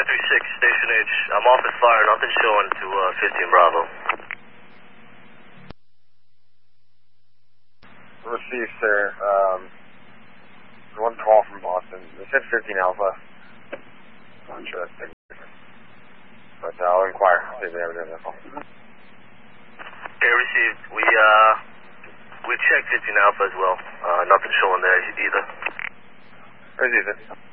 36, Station H. I'm office fire, nothing showing to 15 Bravo. Received, sir. One call from Boston. They said 15 Alpha. Not sure that's big. But I'll inquire. See if they ever get that call. Okay, received. We checked 15 Alpha as well. Nothing showing there either. Received it.